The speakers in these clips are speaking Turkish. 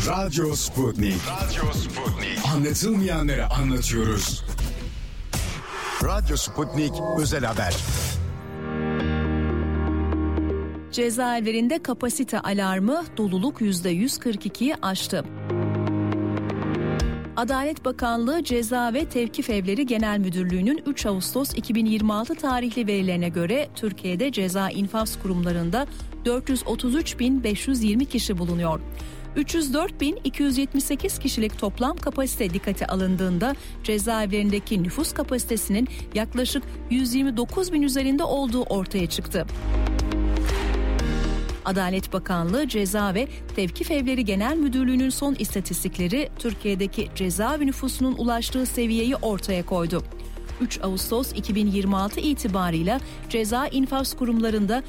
Radyo Sputnik. Anlatılmayanları anlatıyoruz. Radyo Sputnik Özel Haber. Cezaevlerinde kapasite alarmı, doluluk %142'yi aştı. Adalet Bakanlığı Ceza ve Tevkif Evleri Genel Müdürlüğü'nün 3 Ağustos 2026 tarihli verilerine göre Türkiye'de ceza infaz kurumlarında 433.520 kişi bulunuyor. 304.278 kişilik toplam kapasite dikkate alındığında cezaevlerindeki nüfus kapasitesinin yaklaşık 129.000 üzerinde olduğu ortaya çıktı. Adalet Bakanlığı Ceza ve Tevkif Evleri Genel Müdürlüğü'nün son istatistikleri Türkiye'deki cezaevi nüfusunun ulaştığı seviyeyi ortaya koydu. 3 Ağustos 2026 itibarıyla ceza infaz kurumlarında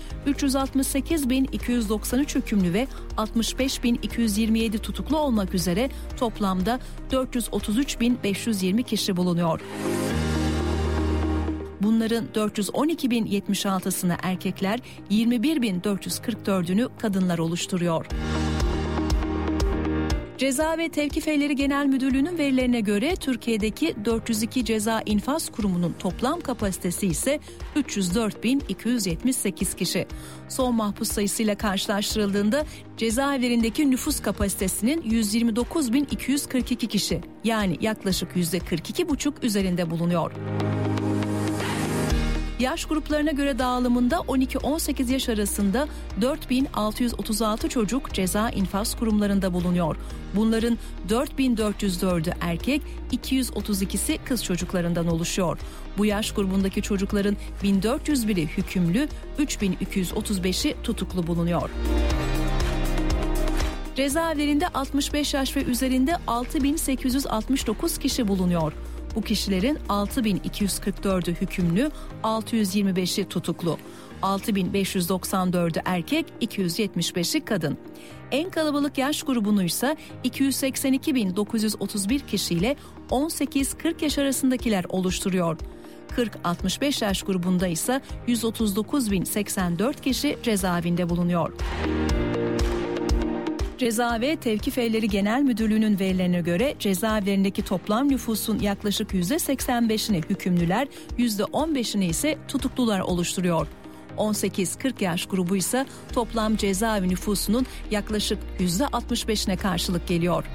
368.293 hükümlü ve 65.227 tutuklu olmak üzere toplamda 433.520 kişi bulunuyor. Bunların 412.076'sını erkekler, 21.444'ünü kadınlar oluşturuyor. Ceza ve Tevkif Evleri Genel Müdürlüğü'nün verilerine göre Türkiye'deki 402 ceza infaz kurumunun toplam kapasitesi ise 304.278 kişi. Son mahpus sayısıyla karşılaştırıldığında cezaevlerindeki nüfus kapasitesinin 129.242 kişi, yani yaklaşık %42,5 üzerinde bulunuyor. Yaş gruplarına göre dağılımında 12-18 yaş arasında 4.636 çocuk ceza infaz kurumlarında bulunuyor. Bunların 4.404'ü erkek, 232'si kız çocuklarından oluşuyor. Bu yaş grubundaki çocukların 1401'i hükümlü, 3.235'i tutuklu bulunuyor. Cezaevlerinde 65 yaş ve üzerinde 6.869 kişi bulunuyor. Bu kişilerin 6.244'ü hükümlü, 625'i tutuklu. 6.594'ü erkek, 275'i kadın. En kalabalık yaş grubunu ise 282.931 kişiyle 18-40 yaş arasındakiler oluşturuyor. 40-65 yaş grubunda ise 139.084 kişi cezaevinde bulunuyor. Ceza ve Tevkif Evleri Genel Müdürlüğü'nün verilerine göre cezaevlerindeki toplam nüfusun yaklaşık %85'ini hükümlüler, %15'ini ise tutuklular oluşturuyor. 18-40 yaş grubu ise toplam cezaevi nüfusunun yaklaşık %65'ine karşılık geliyor.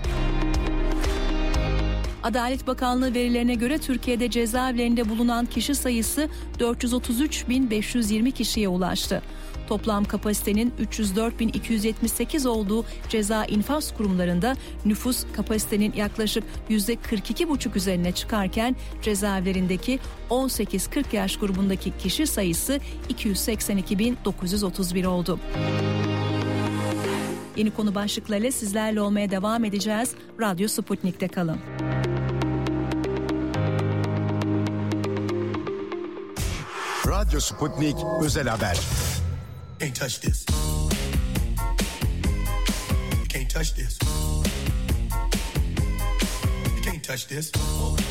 Adalet Bakanlığı verilerine göre Türkiye'de cezaevlerinde bulunan kişi sayısı 433.520 kişiye ulaştı. Toplam kapasitenin 304.278 olduğu ceza infaz kurumlarında nüfus kapasitenin yaklaşık %42,5 üzerine çıkarken cezaevlerindeki 18-40 yaş grubundaki kişi sayısı 282.931 oldu. Yeni konu başlıklarıyla sizlerle olmaya devam edeceğiz. Radyo Sputnik'te kalın. Radyo Sputnik Özel Haber. Can't touch this. You can't touch this. You can't touch this.